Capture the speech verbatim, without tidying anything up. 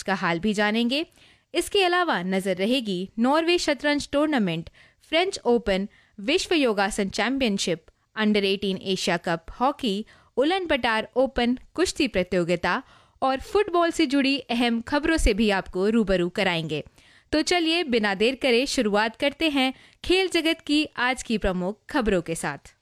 Match का हाल भी जानेंगे। इसके अलावा नजर रहेगी नॉर्वे शतरंज टूर्नामेंट, फ्रेंच ओपन, विश्व योगासन चैंपियनशिप, अंडर अठारह एशिया कप हॉकी, उलन बटार ओपन कुश्ती प्रतियोगिता और फुटबॉल से जुड़ी अहम खबरों से भी आपको रूबरू कराएंगे। तो चलिए बिना देर करे शुरुआत करते हैं खेल जगत की आज की प्रमुख खबरों के साथ।